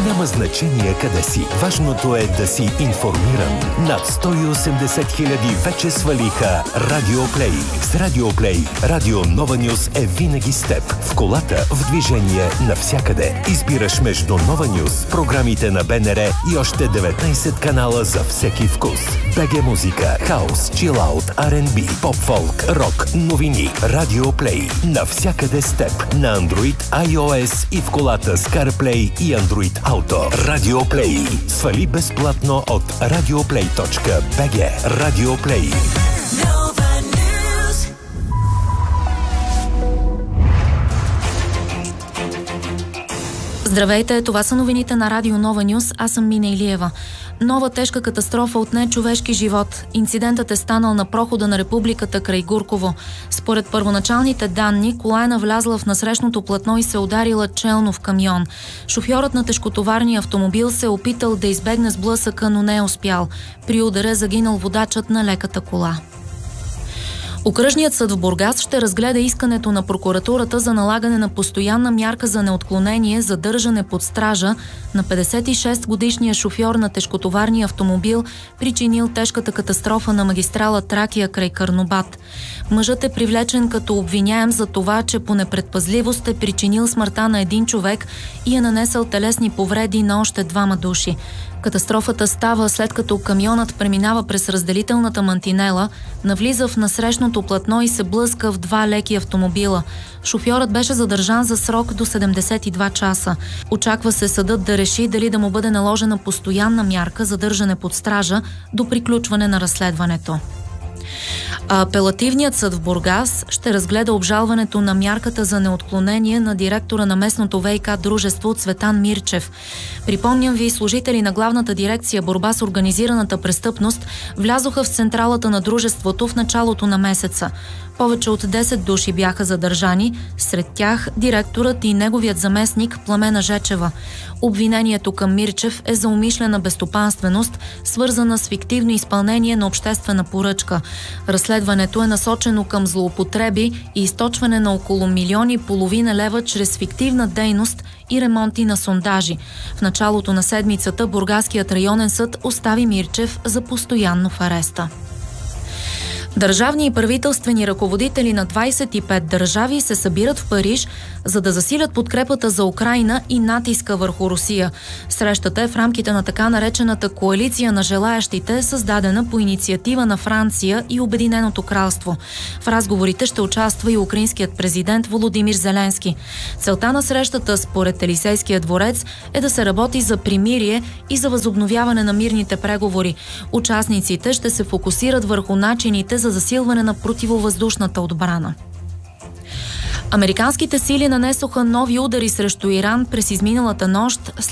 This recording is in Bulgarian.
Няма значение къде си. Важното е да си информиран. Над 180 хиляди вече свалиха Радиоплей. С Радиоплей Радио Нова Нюс е винаги с теб. В колата, в движение, навсякъде. Избираш между Нова Нюс, програмите на БНР и още 19 канала за всеки вкус. БГ музика, хаус, чилаут, R&B, поп-фолк, рок, новини. Радиоплей. Навсякъде с теб. На Android, iOS и в колата с CarPlay и Android Auto. Радиоплей. Свали безплатно от radioplay.bg. Радиоплей. Здравейте, това са новините на Радио Нова Нюс. Аз съм Мина Илиева. Нова тежка катастрофа отне човешки живот. Инцидентът е станал на прохода на Републиката край Гурково. Според първоначалните данни, кола е навлязла в насрещното платно и се ударила челно в камион. Шофьорът на тежкотоварния автомобил се е опитал да избегне сблъсъка, но не е успял. При удара е загинал водачът на леката кола. Окръжният съд в Бургас ще разгледа искането на прокуратурата за налагане на постоянна мярка за неотклонение, задържане под стража на 56-годишния шофьор на тежкотоварния автомобил, причинил тежката катастрофа на магистрала Тракия край Карнобат. Мъжът е привлечен като обвиняем за това, че по непредпазливост е причинил смъртта на един човек и е нанесъл телесни повреди на още 2 души. Катастрофата става след като камионът преминава през разделителната мантинела, навлиза в насрещното платно и се блъска в 2 леки автомобила. Шофьорът беше задържан за срок до 72 часа. Очаква се съдът да реши дали да му бъде наложена постоянна мярка задържане под стража до приключване на разследването. Апелативният съд в Бургас ще разгледа обжалването на мярката за неотклонение на директора на местното ВиК дружество Цветан Мирчев. Припомням ви, служители на главната дирекция борба с организираната престъпност влязоха в централата на дружеството в началото на месеца. Повече от 10 души бяха задържани, сред тях директорът и неговият заместник Пламена Жечева. Обвинението към Мирчев е за умишлена безстопанственост, свързана с фиктивно изпълнение на обществена поръчка. Разследването е насочено към злоупотреби и източване на около 1,5 милиона лева чрез фиктивна дейност и ремонти на сондажи. В началото на седмицата Бургаският районен съд остави Мирчев за постоянно в ареста. Държавни и правителствени ръководители на 25 държави се събират в Париж, за да засилят подкрепата за Украйна и натиска върху Русия. Срещата е в рамките на така наречената коалиция на желаящите, създадена по инициатива на Франция и Обединеното кралство. В разговорите ще участва и украинският президент Володимир Зеленски. Целта на срещата, според Елисейския дворец, е да се работи за примирие и за възобновяване на мирните преговори. Участниците ще се фокусират върху начините за засилване на противовъздушната отбрана. Американските сили нанесоха нови удари срещу Иран през изминалата нощ,